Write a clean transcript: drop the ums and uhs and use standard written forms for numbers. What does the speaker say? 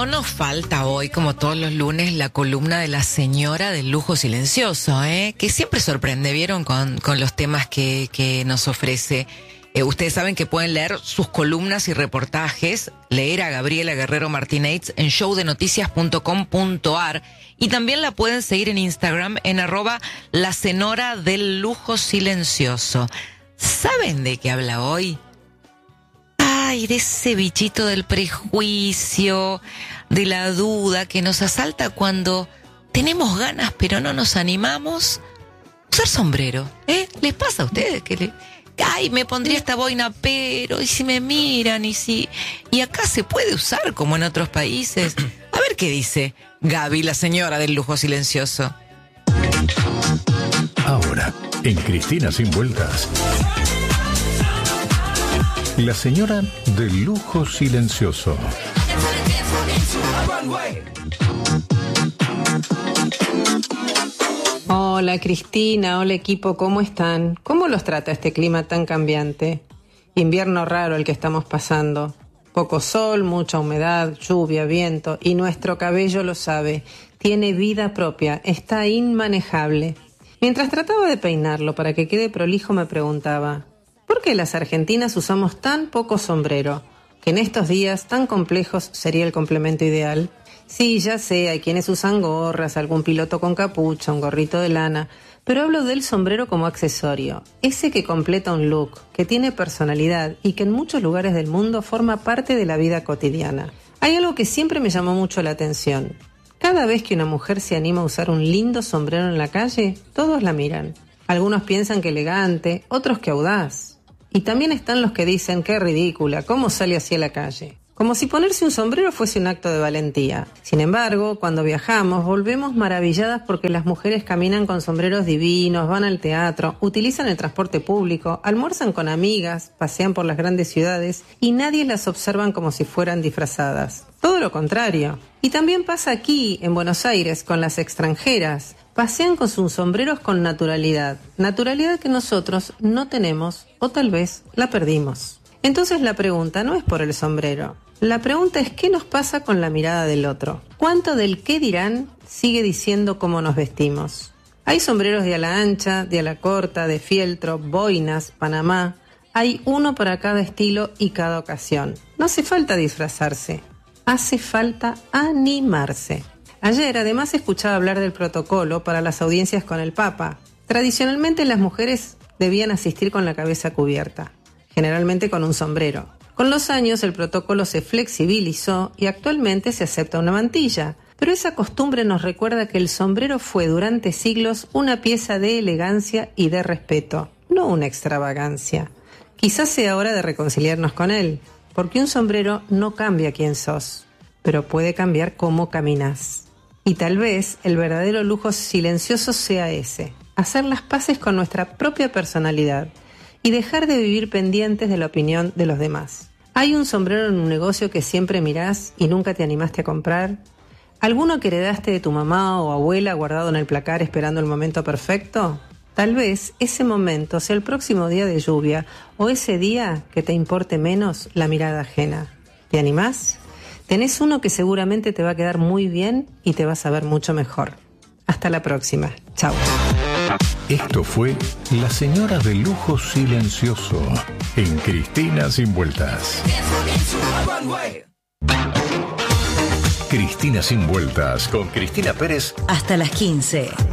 No nos falta hoy, como todos los lunes, la columna de la señora del lujo silencioso, que siempre sorprende, ¿vieron? Con los temas que nos ofrece. Ustedes saben que pueden leer sus columnas y reportajes, leer a Gabriela Guerrero Martínez en showdenoticias.com.ar, y también la pueden seguir en Instagram en @lasenora del lujo silencioso. ¿Saben de qué habla hoy? Ay, de ese bichito del prejuicio, de la duda que nos asalta cuando tenemos ganas pero no nos animamos. Usar sombrero, ¿les pasa a ustedes que ay, me pondría esta boina, pero y si me miran, y acá se puede usar como en otros países? A ver qué dice Gaby, la señora del lujo silencioso. Ahora, en Cristina Sin Vueltas, la señora del lujo silencioso. Hola Cristina, hola equipo, ¿cómo están? ¿Cómo los trata este clima tan cambiante? Invierno raro el que estamos pasando. Poco sol, mucha humedad, lluvia, viento, y nuestro cabello lo sabe. Tiene vida propia, está inmanejable. Mientras trataba de peinarlo para que quede prolijo, me preguntaba: ¿por qué las argentinas usamos tan poco sombrero? Que en estos días tan complejos sería el complemento ideal. Sí, ya sé, hay quienes usan gorras, algún piloto con capucha, un gorrito de lana, pero hablo del sombrero como accesorio, ese que completa un look, que tiene personalidad y que en muchos lugares del mundo forma parte de la vida cotidiana. Hay algo que siempre me llamó mucho la atención. Cada vez que una mujer se anima a usar un lindo sombrero en la calle, todos la miran. Algunos piensan que elegante, otros que audaz. Y también están los que dicen: qué ridícula, ¿cómo sale así a la calle? Como si ponerse un sombrero fuese un acto de valentía. Sin embargo, cuando viajamos, volvemos maravilladas porque las mujeres caminan con sombreros divinos, van al teatro, utilizan el transporte público, almuerzan con amigas, pasean por las grandes ciudades y nadie las observan como si fueran disfrazadas. Todo lo contrario. Y también pasa aquí, en Buenos Aires, con las extranjeras. Pasean con sus sombreros con naturalidad. Naturalidad que nosotros no tenemos, o tal vez la perdimos. Entonces la pregunta no es por el sombrero. La pregunta es: ¿qué nos pasa con la mirada del otro? ¿Cuánto del qué dirán sigue diciendo cómo nos vestimos? Hay sombreros de ala ancha, de ala corta, de fieltro, boinas, panamá. Hay uno para cada estilo y cada ocasión. No hace falta disfrazarse. Hace falta animarse. Ayer además escuchaba hablar del protocolo para las audiencias con el Papa. Tradicionalmente las mujeres debían asistir con la cabeza cubierta, generalmente con un sombrero. Con los años el protocolo se flexibilizó y actualmente se acepta una mantilla, pero esa costumbre nos recuerda que el sombrero fue durante siglos una pieza de elegancia y de respeto, no una extravagancia. Quizás sea hora de reconciliarnos con él, porque un sombrero no cambia quién sos, pero puede cambiar cómo caminas. Y tal vez el verdadero lujo silencioso sea ese: hacer las paces con nuestra propia personalidad y dejar de vivir pendientes de la opinión de los demás. ¿Hay un sombrero en un negocio que siempre mirás y nunca te animaste a comprar? ¿Alguno que heredaste de tu mamá o abuela guardado en el placar esperando el momento perfecto? Tal vez ese momento sea el próximo día de lluvia o ese día que te importe menos la mirada ajena. ¿Te animás? Tenés uno que seguramente te va a quedar muy bien y te vas a ver mucho mejor. Hasta la próxima. Chao. Esto fue La Señora del Lujo Silencioso en Cristina Sin Vueltas. Cristina Sin Vueltas con Cristina Pérez. Hasta las 15.